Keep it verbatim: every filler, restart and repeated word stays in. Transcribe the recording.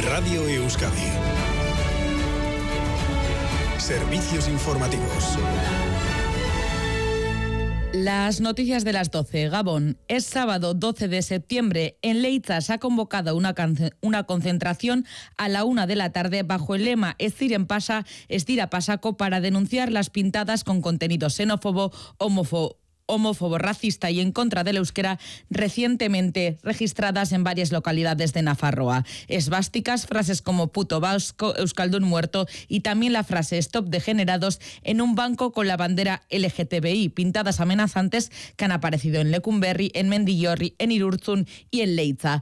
Radio Euskadi. Servicios informativos. Las noticias de las doce. Gabón. Es sábado doce de septiembre. En Leiza se ha convocado una, una concentración a la una de la tarde bajo el lema Estiren pasa, estira pasaco para denunciar las pintadas con contenido xenófobo, homófobo, homófobo, racista y en contra del euskera recientemente registradas en varias localidades de Nafarroa. Esvásticas, frases como puto vasco, euskaldun muerto y también la frase stop degenerados en un banco con la bandera L G T B I, pintadas amenazantes que han aparecido en Lecumberri, en Mendillorri, en Irurzun y en Leiza.